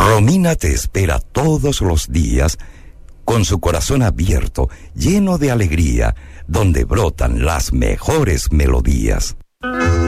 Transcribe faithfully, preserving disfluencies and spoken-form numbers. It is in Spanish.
Romina te espera todos los días con su corazón abierto, lleno de alegría, donde brotan las mejores melodías.